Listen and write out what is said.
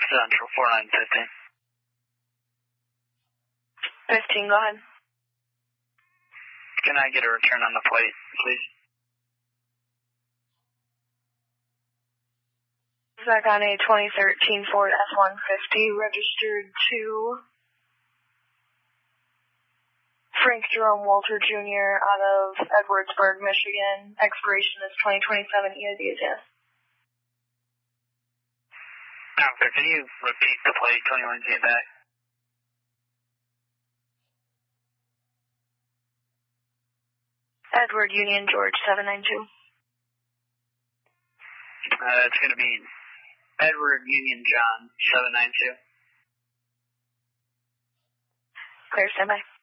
Central 4950. 15, go ahead. Can I get a return on the plate, please? Back on a 2013 Ford F-150 registered to Frank Jerome Walter Jr. out of Edwardsburg, Michigan. Expiration is 2027. EID is yes. Okay, can you repeat the plate 21 to get back? Edward Union George 792. It's going to be Edward Union John 792. Clear, standby.